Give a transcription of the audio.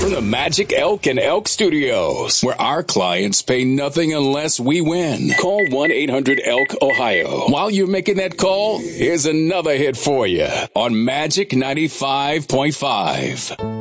from the Magic Elk and Elk Studios, where our clients pay nothing unless we win. Call 1-800-ELK-OHIO. While you're making that call, here's another hit for you on Magic 95.5.